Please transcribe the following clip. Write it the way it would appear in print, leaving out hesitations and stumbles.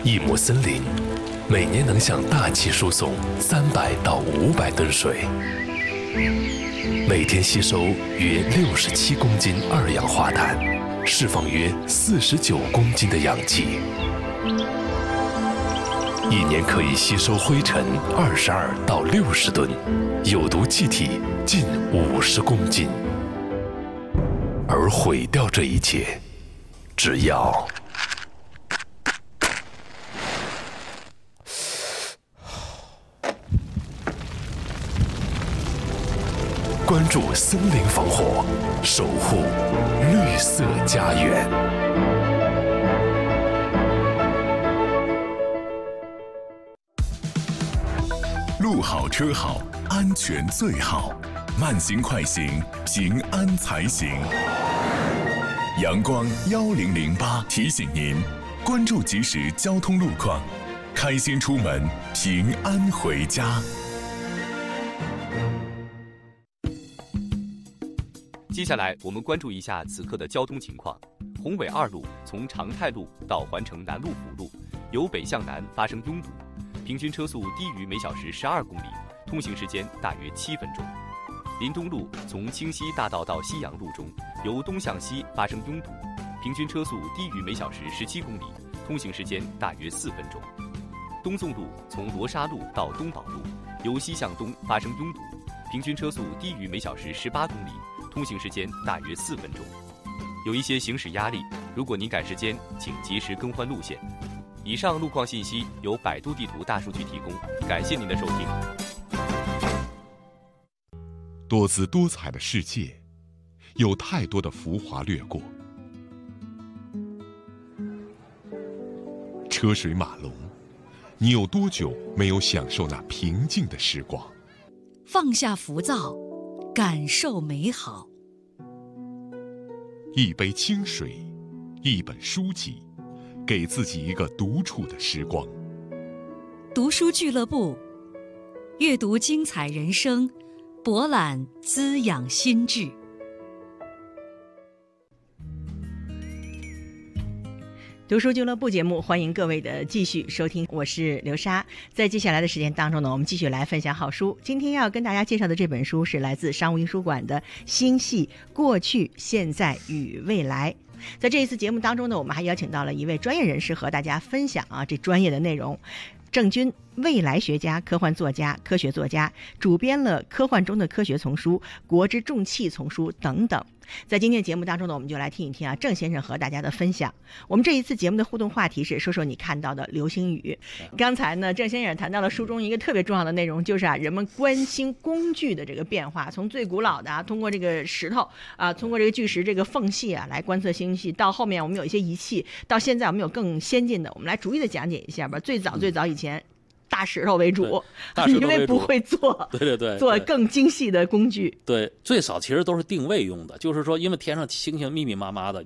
一亩森林每年能向大气输送300到500吨水，每天吸收约67公斤二氧化碳，释放约49公斤的氧气，一年可以吸收灰尘22到60吨，有毒气体近50公斤。而毁掉这一切，只要关注森林防火，守护绿色家园。 路好车好，安全最好。慢行快行，平安才行。阳光1008提醒您，关注即时交通路况，开心出门，平安回家。 接下来我们关注一下此刻的交通情况。宏伟2路从长泰路到环城南路辅路，由北向南发生拥堵，平均车速低于每小时12公里，通行时间大约7分钟。林东路从清溪大道到西阳路中，由东向西发生拥堵，平均车速低于每小时17公里，通行时间大约4分钟。东纵路从罗沙路到东宝路，由西向东发生拥堵，平均车速低于每小时18公里，通行时间大约4分钟。有一些行驶压力，如果您赶时间，请及时更换路线。以上路况信息由百度地图大数据提供，感谢您的收听。 多姿多彩的世界，有太多的浮华掠过，车水马龙，你有多久没有享受那平静的时光？ 放下浮躁，感受美好。 一杯清水，一本书籍，给自己一个独处的时光。 读书俱乐部，阅读精彩人生，博览滋养心智。 读书俱乐部节目，欢迎各位的继续收听，我是刘莎。在接下来的时间当中呢，我们继续来分享好书。今天要跟大家介绍的这本书是来自商务印书馆的《星系：过去、现在与未来》。在这一次节目当中呢，我们还邀请到了一位专业人士和大家分享这专业的内容。郑钧，未来学家、科幻作家、科学作家，主编了《科幻中的科学》丛书、《国之重器》丛书等等。在今天节目当中呢，我们就来听一听郑先生和大家的分享。我们这一次节目的互动话题是说说你看到的流星雨。刚才呢，郑先生谈到了书中一个特别重要的内容，就是人们关心工具的这个变化，从最古老的通过这个石头通过这个巨石这个缝隙来观测星系，到后面我们有一些仪器，到现在我们有更先进的，我们来逐一的讲解一下吧。最早以前大石头为主，因为不会做， 对， 做更精细的工具。 对，最早其实都是定位用的，就是说，因为天上星星密密麻麻的，